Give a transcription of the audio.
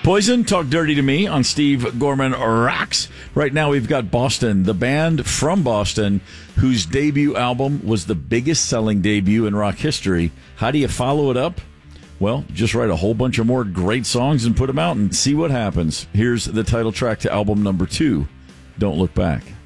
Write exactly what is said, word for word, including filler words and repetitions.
Poison, Talk Dirty to Me on Steve Gorman Rocks. Right now we've got Boston, the band from Boston, whose debut album was the biggest selling debut in rock history. How do you follow it up? Well, just write a whole bunch of more great songs and put them out and see what happens. Here's the title track to album number two, Don't Look Back.